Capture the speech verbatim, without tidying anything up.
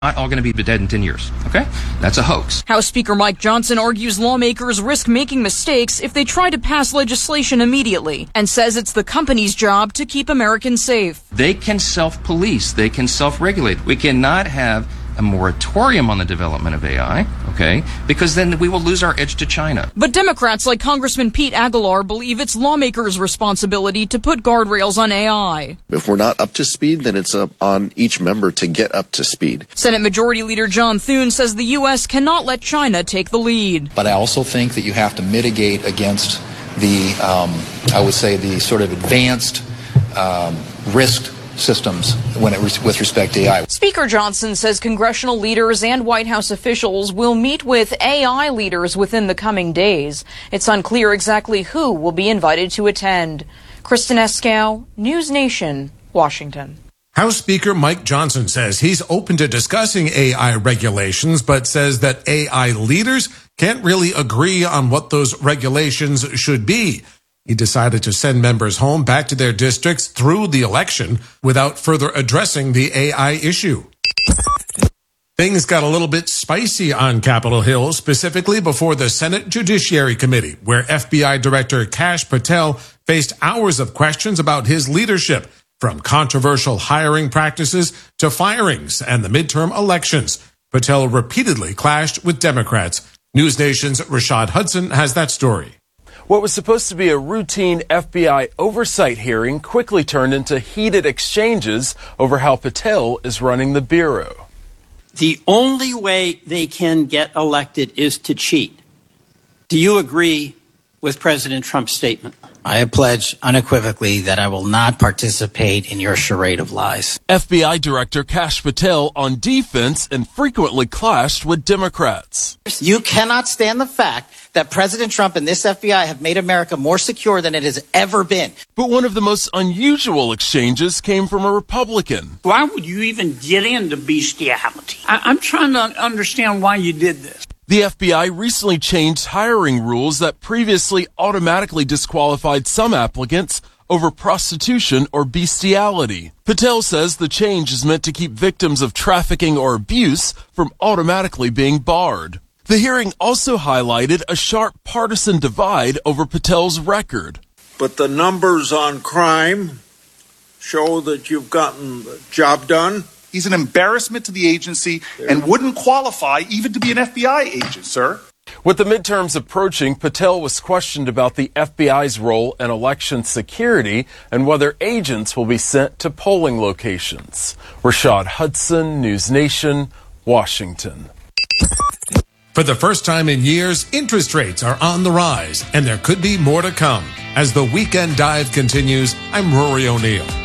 not all going to be dead in ten years, okay? That's a hoax. House Speaker Mike Johnson argues lawmakers risk making mistakes if they try to pass legislation immediately and says it's the company's job to keep Americans safe. They can self-police. They can self-regulate. We cannot have a moratorium on the development of A I, okay, because then we will lose our edge to China. But Democrats like Congressman Pete Aguilar believe it's lawmakers' responsibility to put guardrails on A I. If we're not up to speed, then it's up on each member to get up to speed. Senate Majority Leader John Thune says the U S cannot let China take the lead. But I also think that you have to mitigate against the, um, I would say, the sort of advanced um, risk systems when it with respect to A I. Speaker Johnson says congressional leaders and White House officials will meet with A I leaders within the coming days. It's unclear exactly who will be invited to attend. Kristen Eskow, News Nation, Washington. House Speaker Mike Johnson says he's open to discussing A I regulations, but says that A I leaders can't really agree on what those regulations should be. He decided to send members home back to their districts through the election without further addressing the A I issue. Things got a little bit spicy on Capitol Hill, specifically before the Senate Judiciary Committee, where F B I Director Kash Patel faced hours of questions about his leadership, from controversial hiring practices to firings and the midterm elections. Patel repeatedly clashed with Democrats. News Nation's Rashad Hudson has that story. What was supposed to be a routine F B I oversight hearing quickly turned into heated exchanges over how Patel is running the Bureau. The only way they can get elected is to cheat. Do you agree with President Trump's statement? I pledge unequivocally that I will not participate in your charade of lies. F B I Director Kash Patel on defense and frequently clashed with Democrats. You cannot stand the fact that President Trump and this F B I have made America more secure than it has ever been. But one of the most unusual exchanges came from a Republican. Why would you even get into bestiality? I- I'm trying to understand why you did this. The F B I recently changed hiring rules that previously automatically disqualified some applicants over prostitution or bestiality. Patel says the change is meant to keep victims of trafficking or abuse from automatically being barred. The hearing also highlighted a sharp partisan divide over Patel's record. But the numbers on crime show that you've gotten the job done. He's an embarrassment to the agency and wouldn't qualify even to be an F B I agent, sir. With the midterms approaching, Patel was questioned about the F B I's role in election security and whether agents will be sent to polling locations. Rashad Hudson, News Nation, Washington. For the first time in years, interest rates are on the rise, and there could be more to come. As the Weekend Dive continues, I'm Rory O'Neill.